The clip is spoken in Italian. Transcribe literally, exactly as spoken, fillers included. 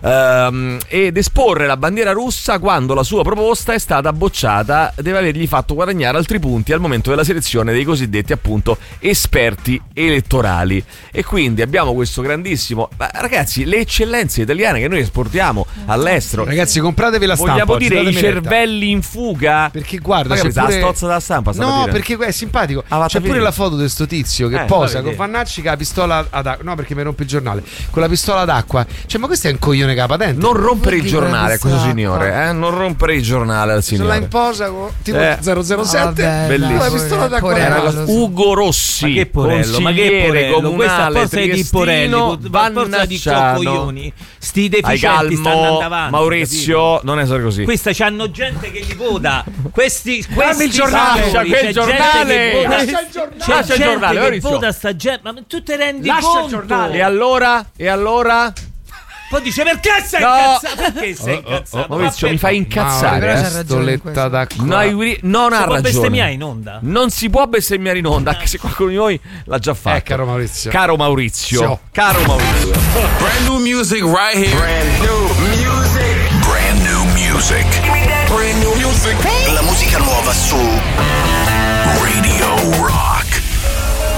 ehm, ed esporre la bandiera russa quando la sua proposta è stata bocciata deve avergli fatto guadagnare altri punti al momento della selezione dei cosiddetti appunto esperti elettorali. E quindi abbiamo questo grandissimo, ma ragazzi, le eccellenze italiane che noi esportiamo all'estero. Ragazzi, compratevi la stampa. Vogliamo dire i cervelli retta. in fuga? Perché guarda, c'è pure... la stozza della stampa. No, dire. perché è simpatico. Ah, c'è pure la foto di sto tizio che eh, posa con Vannacci con la pistola ad acqua. No, perché mi rompe il giornale. Con la pistola d'acqua. Cioè, ma questo è un coglione che ha patente. Non rompere il giornale a questo acqua. signore, eh? Non rompere il giornale al signore. Ce l'ha in posa con tipo eh. zero zero sette. Ah, bellissimo. La pistola d'acqua. Era Ugo Rossi. Ma che porello, ma che porello. Questa forza di Porelli, forza di coglioni. Sti deficienti stanno andando avanti. Maurizio, capito? Non è solo così. Questa c'hanno gente che li vota. Questi, questi il giornale, signori, c'è il giornale. Vota, lascia il giornale. c'è lascia gente il giornale, che Maurizio. vota sta gente, ma tu te rendi lascia conto? Il giornale. E allora? E allora? Poi dice perché sei no. incazzato? Perché sei incazzato? Oh, oh, oh, Maurizio, mi fai incazzare. Ma, eh? Pistoletta d'acqua. No, hai, non si ha può ragione. bestemmiare in onda. Non si può bestemmiare in onda, anche se qualcuno di noi l'ha già fatto. Eh, caro Maurizio. Caro Maurizio. So. Caro Maurizio. Brand new music right here. Brand new music. Brand new music. Brand new music. La musica nuova su Radio